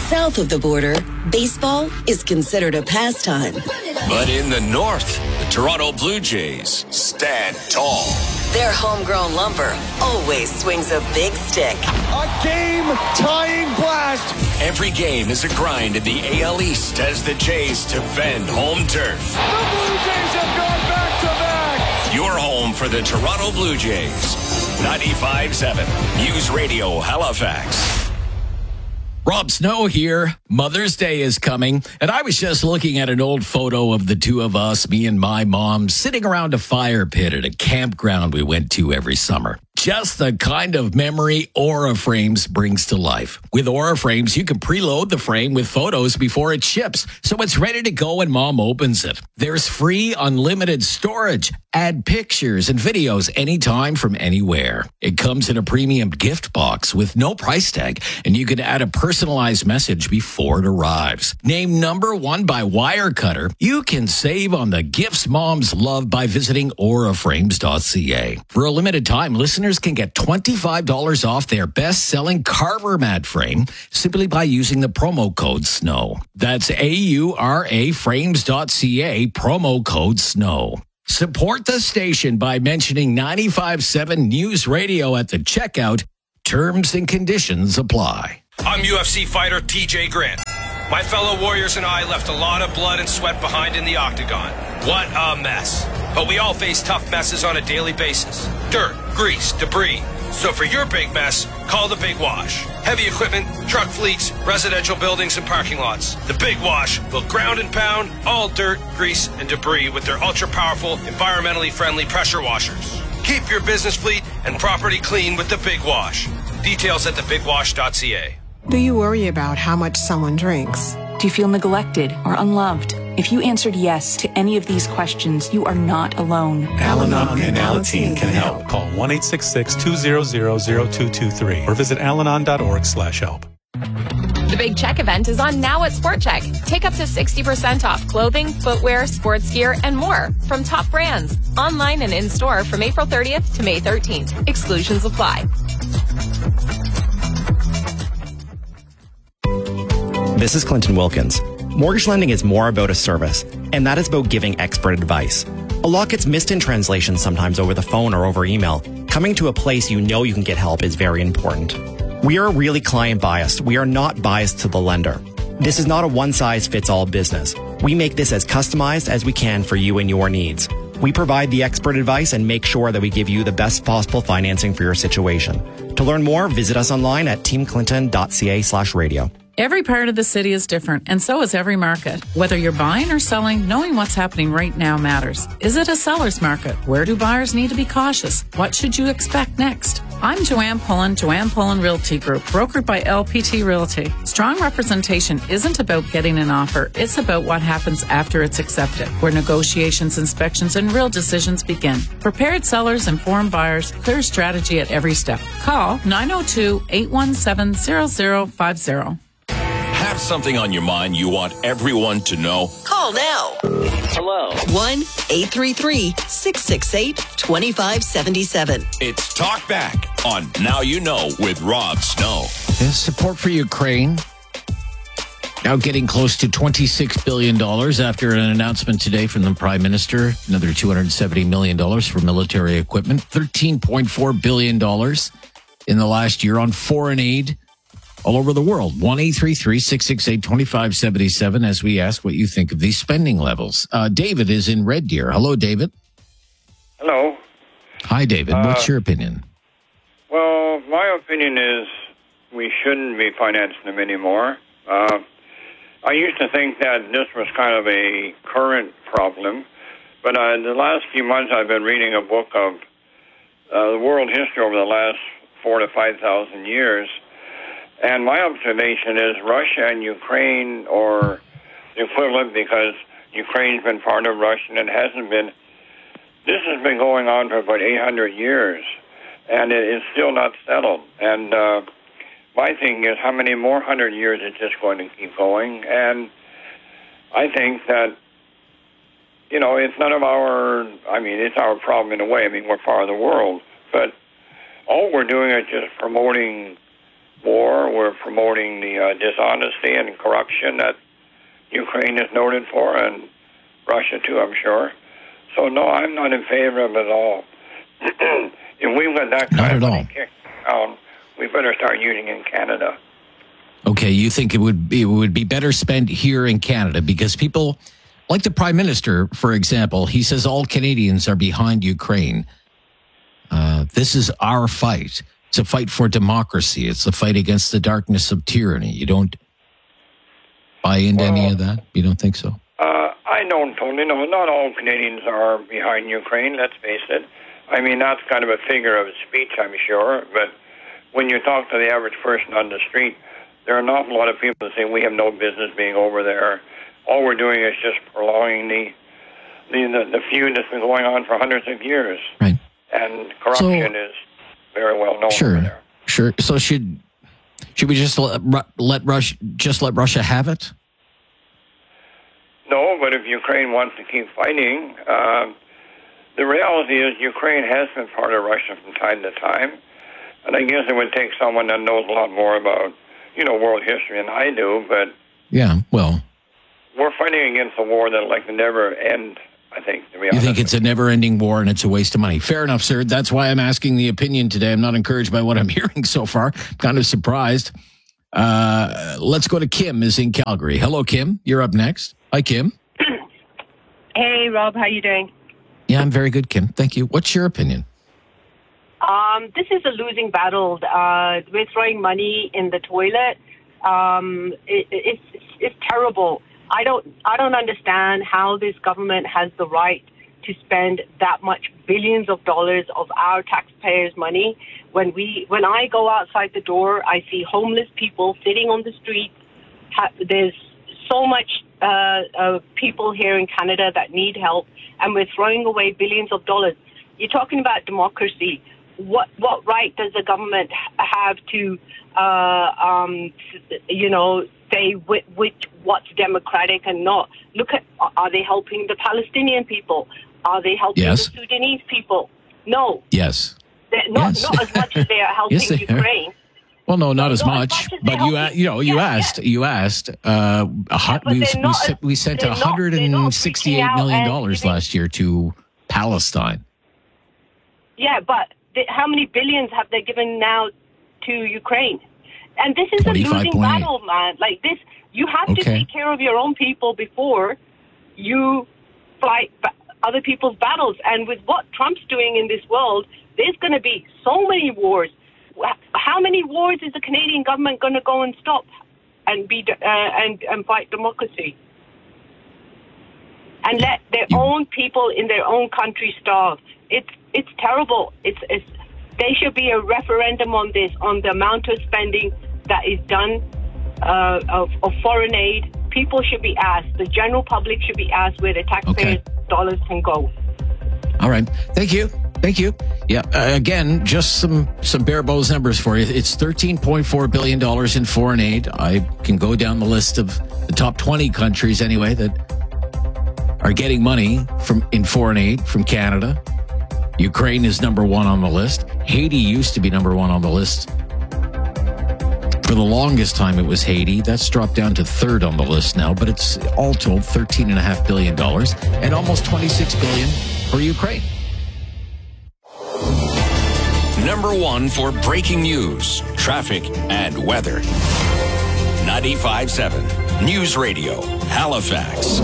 South of the border, baseball is considered a pastime. But in the north, the Toronto Blue Jays stand tall. Their homegrown lumber always swings a big stick. A game-tying blast. Every game is a grind in the AL East as the Jays defend home turf. The Blue Jays have gone back-to-back. Your home for the Toronto Blue Jays. 95.7 News Radio Halifax. Rob Snow here. Mother's Day is coming, and I was just looking at an old photo of the two of us, me and my mom, sitting around a fire pit at a campground we went to every summer. Just the kind of memory Aura Frames brings to life. With Aura Frames, you can preload the frame with photos before it ships, so it's ready to go when Mom opens it. There's free, unlimited storage. Add pictures and videos anytime from anywhere. It comes in a premium gift box with no price tag, and you can add a personalized message before it arrives. Named #1 by Wirecutter, you can save on the gifts moms love by visiting auraframes.ca. For a limited time, listeners can get $25 off their best-selling Carver mat frame simply by using the promo code SNOW. That's auraframes.ca, promo code SNOW. Support the station by mentioning 95.7 News Radio at the checkout. Terms and conditions apply. I'm UFC fighter TJ Grant. My fellow warriors and I left a lot of blood and sweat behind in the octagon. What a mess. But we all face tough messes on a daily basis. Dirt, grease, debris. So for your big mess, call the Big Wash. Heavy equipment, truck fleets, residential buildings, and parking lots. The Big Wash will ground and pound all dirt, grease, and debris with their ultra-powerful, environmentally friendly pressure washers. Keep your business fleet and property clean with the Big Wash. Details at thebigwash.ca. Do you worry about how much someone drinks? Do you feel neglected or unloved? If you answered yes to any of these questions, you are not alone. Al-Anon and Alateen can help. Call 1-866-200-0223 or visit alanon.org/help. The Big Check event is on now at Sport Check. Take up to 60% off clothing, footwear, sports gear, and more from top brands. Online and in-store from April 30th to May 13th. Exclusions apply. This is Clinton Wilkins. Mortgage lending is more about a service, and that is about giving expert advice. A lot gets missed in translation sometimes over the phone or over email. Coming to a place you know you can get help is very important. We are really client biased. We are not biased to the lender. This is not a one-size-fits-all business. We make this as customized as we can for you and your needs. We provide the expert advice and make sure that we give you the best possible financing for your situation. To learn more, visit us online at teamclinton.ca/radio. Every part of the city is different, and so is every market. Whether you're buying or selling, knowing what's happening right now matters. Is it a seller's market? Where do buyers need to be cautious? What should you expect next? I'm Joanne Pullen Realty Group, brokered by LPT Realty. Strong representation isn't about getting an offer. It's about what happens after it's accepted, where negotiations, inspections, and real decisions begin. Prepared sellers, informed buyers, clear strategy at every step. Call 902-817-0050. Have something on your mind you want everyone to know? Call now. Hello. 1-833-668-2577. It's Talk Back on Now You Know with Rob Snow. There's support for Ukraine. Now getting close to $26 billion after an announcement today from the Prime Minister. Another $270 million for military equipment. $13.4 billion in the last year on foreign aid all over the world. 1-833-668-2577 as we ask what you think of these spending levels. David is in Red Deer. Hello, David. Hello. Hi, David. What's your opinion? Well, my opinion is we shouldn't be financing them anymore. I used to think that this was kind of a current problem, but the last few months I've been reading a book of the world history over the last 4,000 to 5,000 years. And my observation is Russia and Ukraine are the equivalent because Ukraine's been part of Russia and it hasn't been. This has been going on for about 800 years, and it is still not settled. And my thing is, how many more 100 years is this going to keep going? And I think that, you know, it's none of our, I mean, it's our problem in a way. I mean, we're part of the world. But all we're doing is just promoting war. We're promoting the dishonesty and corruption that Ukraine is noted for, and Russia too, I'm sure. So no, I'm not in favor of it at all. If we've got that kind of money kicked down, we better start using it in Canada. Okay, you think it would be better spent here in Canada because people, like the Prime Minister, for example, he says all Canadians are behind Ukraine. This is our fight. It's a fight for democracy. It's a fight against the darkness of tyranny. You don't buy into any of that? You don't think so? I don't totally know. Not all Canadians are behind Ukraine, let's face it. I mean, that's kind of a figure of speech, I'm sure. But when you talk to the average person on the street, there are an awful lot of people that say we have no business being over there. All we're doing is just prolonging the feud that's been going on for hundreds of years. Right. And corruption is very well known over there. Sure. So should we just let Russia have it? No, but if Ukraine wants to keep fighting, the reality is Ukraine has been part of Russia from time to time. And I guess it would take someone that knows a lot more about, world history than I do, but yeah, well, we're fighting against a war that'll never end, I think, to be honest. You think it's a never-ending war and it's a waste of money. Fair enough, sir. That's why I'm asking the opinion today. I'm not encouraged by what I'm hearing so far. I'm kind of surprised. Let's go to Kim is in Calgary. Hello, Kim. You're up next. Hi, Kim. Hey, Rob. How you doing? Yeah, I'm very good, Kim. Thank you. What's your opinion? This is a losing battle. We're throwing money in the toilet. It's terrible. I don't understand how this government has the right to spend that much billions of dollars of our taxpayers' money. When I go outside the door, I see homeless people sitting on the street. There's so much people here in Canada that need help, and we're throwing away billions of dollars. You're talking about democracy. What right does the government have to, say what's democratic and not? Look at, are they helping the Palestinian people? Are they helping the Sudanese people? No. Yes. Not as much as they are helping Ukraine. Well, no, not as much. But you asked. We sent $168 million last year to Palestine. Yeah, but how many billions have they given now to Ukraine? And this is a losing battle, man. Like this, you have to take care of your own people before you fight other people's battles. And with what Trump's doing in this world, there's going to be so many wars. How many wars is the Canadian government going to go and stop and be and fight democracy and let their own people in their own country starve? It's terrible. There should be a referendum on this, on the amount of spending that is done of foreign aid. People should be asked. The general public should be asked where the taxpayers' dollars can go. All right. Thank you. Yeah. Again, just some bare bones numbers for you. It's $13.4 billion in foreign aid. I can go down the list of the top 20 countries anyway that are getting money in foreign aid from Canada. Ukraine is number one on the list. Haiti used to be number one on the list. For the longest time, it was Haiti. That's dropped down to third on the list now, but it's all told $13.5 billion and almost $26 billion for Ukraine. Number one for breaking news, traffic, and weather. 95.7 News Radio, Halifax.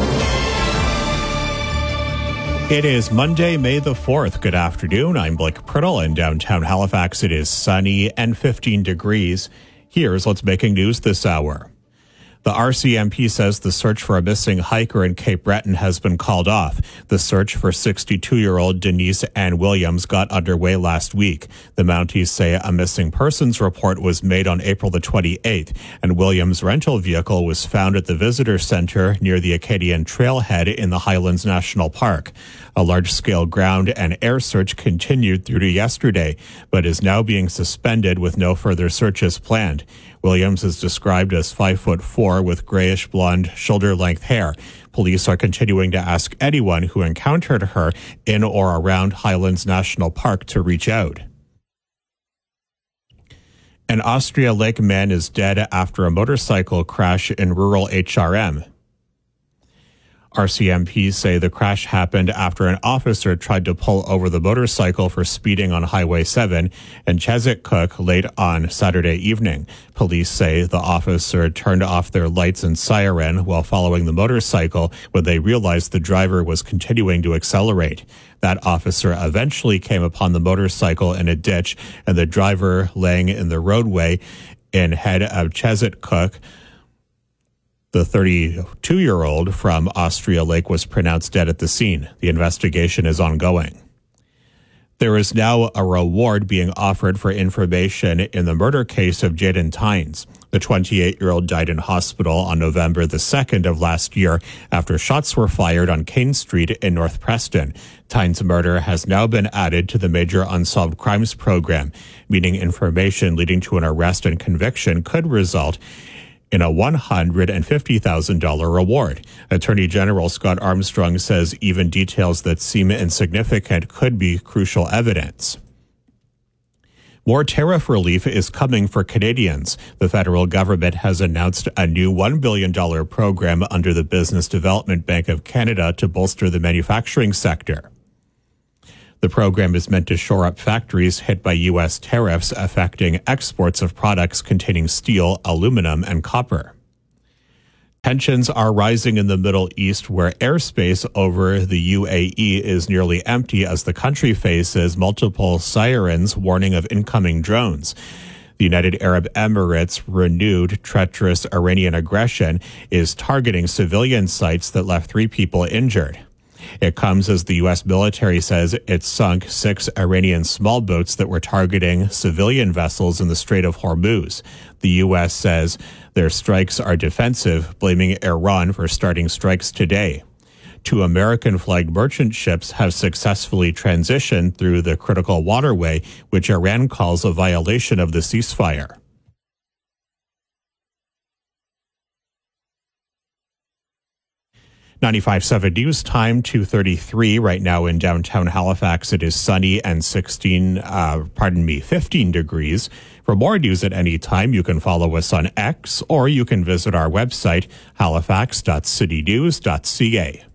It is Monday, May the 4th. Good afternoon. I'm Blake Priddle. In downtown Halifax, it is sunny and 15 degrees. Here's what's making news this hour. The RCMP says the search for a missing hiker in Cape Breton has been called off. The search for 62-year-old Denise Ann Williams got underway last week. The Mounties say a missing persons report was made on April the 28th, and Williams' rental vehicle was found at the visitor center near the Acadian Trailhead in the Highlands National Park. A large-scale ground and air search continued through to yesterday, but is now being suspended with no further searches planned. Williams is described as 5'4" with grayish blonde, shoulder-length hair. Police are continuing to ask anyone who encountered her in or around Highlands National Park to reach out. An Austria Lake man is dead after a motorcycle crash in rural HRM. RCMP say the crash happened after an officer tried to pull over the motorcycle for speeding on Highway 7 in Chesikuk late on Saturday evening. Police say the officer turned off their lights and siren while following the motorcycle when they realized the driver was continuing to accelerate. That officer eventually came upon the motorcycle in a ditch and the driver laying in the roadway in head of Chesikuk. The 32-year-old from Austria Lake was pronounced dead at the scene. The investigation is ongoing. There is now a reward being offered for information in the murder case of Jaden Tynes. The 28-year-old died in hospital on November the 2nd of last year after shots were fired on Kane Street in North Preston. Tynes' murder has now been added to the Major Unsolved Crimes program, meaning information leading to an arrest and conviction could result in a $150,000 reward. Attorney General Scott Armstrong says even details that seem insignificant could be crucial evidence. More tariff relief is coming for Canadians. The federal government has announced a new $1 billion program under the Business Development Bank of Canada to bolster the manufacturing sector. The program is meant to shore up factories hit by U.S. tariffs affecting exports of products containing steel, aluminum, and copper. Tensions are rising in the Middle East, where airspace over the UAE is nearly empty as the country faces multiple sirens warning of incoming drones. The United Arab Emirates' renewed treacherous Iranian aggression is targeting civilian sites that left 3 people injured. It comes as the U.S. military says it sunk 6 Iranian small boats that were targeting civilian vessels in the Strait of Hormuz. The U.S. says their strikes are defensive, blaming Iran for starting strikes today. 2 American-flagged merchant ships have successfully transitioned through the critical waterway, which Iran calls a violation of the ceasefire. 95.7 News Time, 2:33 right now in downtown Halifax. It is sunny and 15 degrees. For more news at any time, you can follow us on X or you can visit our website, halifax.citynews.ca.